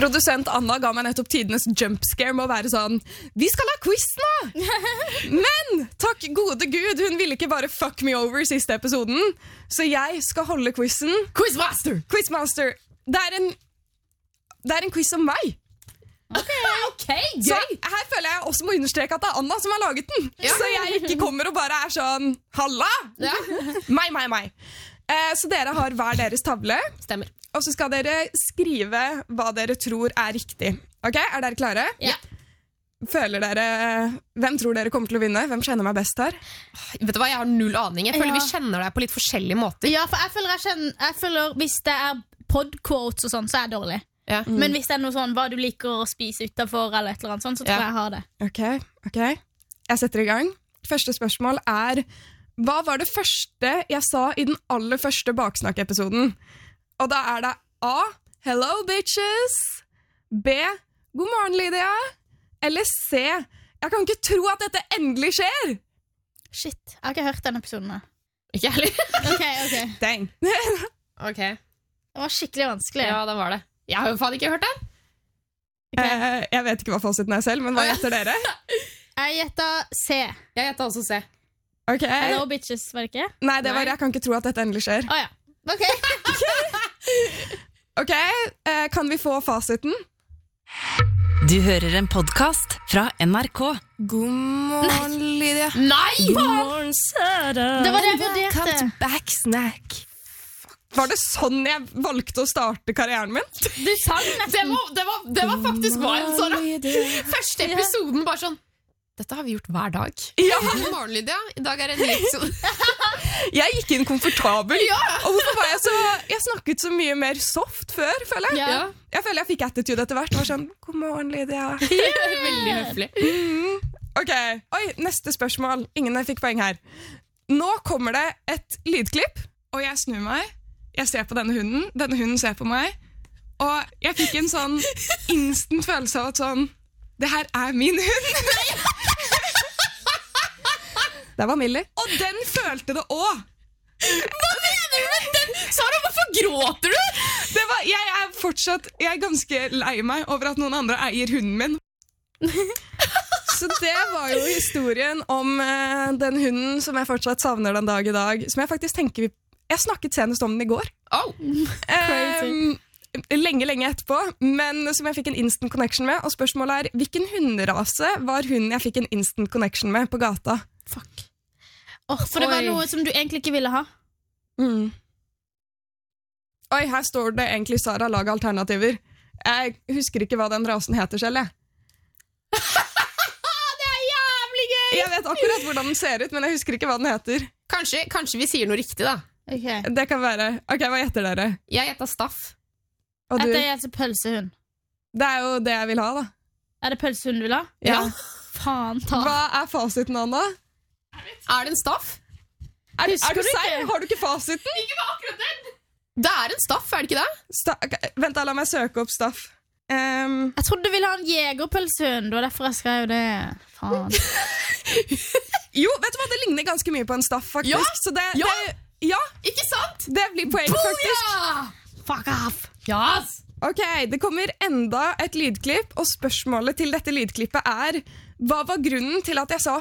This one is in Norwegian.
Produsent Anna ga meg nettopp tidenes jumpscare med å være sånn, vi skal ha quiz nå! Men, takk gode Gud, hun ville ikke bare fuck me over siste episoden, så jeg skal holde quizen. Quizmaster! Det er en quiz om meg. Ok, gøy! Så her føler jeg også må understreke at det er Anna som har laget den. Så jeg ikke kommer og bare er sånn, halla! Ja. Meg. Så dere har hver deres tavle. Stemmer. Og så skal dere skrive hva dere tror er riktig. Ok, er dere klare? Ja. Hvem tror dere kommer til å vinne? Hvem kjenner meg best her? Vet du hva, jeg har null aning. Jeg føler vi kjenner deg på litt forskjellige måter. Ja, for jeg føler hvis det er podquotes og sånn, så er jeg dårlig. Ja. Men hvis det er noe sånn, hva du liker å spise utenfor eller et eller annet sånt, så tror jeg har det. Ok. Jeg setter i gang. Første spørsmål er, hva var det første jeg sa i den aller første Baksnakk-episoden? Og da er det A, hello bitches, B, god morgen Lydia, eller C, jeg kan ikke tro at dette endelig skjer. Shit, jeg har ikke hørt den episoden. Ikke heller. Ok. Dang. Ok. Det var skikkelig vanskelig. Ja, det var det. Jeg har jo faen ikke hørt den. Jeg vet ikke hva fasiten er selv, men hva gjetter dere? Jeg gjetter C. Jeg gjetter også C. Ok. Hello bitches, var det ikke? Nei, det var jeg kan ikke tro at dette endelig skjer. Åja, ok. Ok, kan vi få fasiten? Du hører en podcast fra NRK. God morgen, Lydia. Nei! God morgen, Sara. Det var det jeg vurderte. Backsnack. Var det sånn jeg valgte å starte karrieren min? Du sang nesten. Det var faktisk wild, Sara. Første episoden bare sånn, dette har vi gjort hver dag. Ja. God morgen, Lydia. I dag er det en ny episode. Jeg gikk inn komfortabel. Og hvorfor var jeg snakket så mye mer soft før, føler jeg. Ja. Jeg føler jeg fikk attitude etter hvert. Det var sånn, god morgen, Lydia. Veldig høflig. Ok, oi, neste spørsmål. Ingen fikk poeng her. Nå kommer det et lydklipp, og jeg snur meg. Jeg ser på denne hunden ser på meg, og jeg fikk en sånn instant følelse av at sånn, det her er min hund. Det var Millie. Og den følte det også. Hva mener du med den? Sara, hvorfor gråter du? Jeg er ganske lei meg over at noen andre eier hunden min. Så det var jo historien om den hunden som jeg fortsatt savner den dag i dag, som jeg faktisk tenker jeg snakket senest om den i går. Lenge etterpå, men som jeg fikk en instant connection med. Og spørsmålet er, hvilken hunderase var hunden jeg fikk en instant connection med på gata? Fuck. For det var noe som du egentlig ikke ville ha. Oi, her står det egentlig Sara, lag alternativer. Jeg husker ikke hva den rasen heter selv, jeg. Det er jævlig gøy! Jeg vet akkurat hvordan den ser ut, men jeg husker ikke hva den heter. Kanskje vi sier noe riktig da. Okay. Det kan være. Ok, hva gjetter dere? Jeg gjetter Staff. Og du? Dette er altså pølsehund. Det er jo det jeg vil ha, da. Er det pølsehund du vil ha? Ja. Faen ta. Hva er fasiten, Anna? Er det en Staff? Er du ikke? seig? Har du ikke fasiten? Ikke med akkurat den! Det er en Staff, er det ikke det? Okay, vent da, la meg søke opp Staff. Jeg trodde du ville ha en jegerpølsehund. Det var derfor jeg skrev det. Faen. Jo, vet du hva? Det ligner ganske mye på en Staff, faktisk. Ja. Så ja, Ikke sant? det blir poeng, faktisk. Fuck off. Yes! Ok, det kommer enda et lydklipp, og spørsmålet til dette lydklippet er, hva var grunnen til at jeg sa